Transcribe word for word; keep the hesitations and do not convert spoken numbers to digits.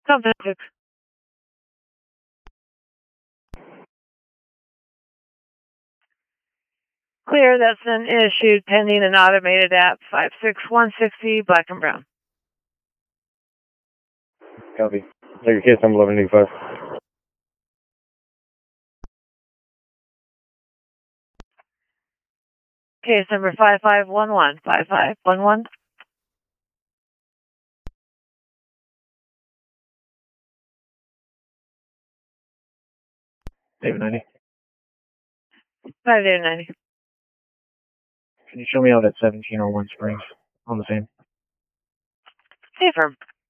Something to clear. That's been issued pending an automated app. five six one six zero Black and Brown. Copy. Take your case number eleven eighty-five. Case number five five one one. five five one one. David ninety. five David ninety. Can you show me out at seventeen oh one Springs on the same? Confirm.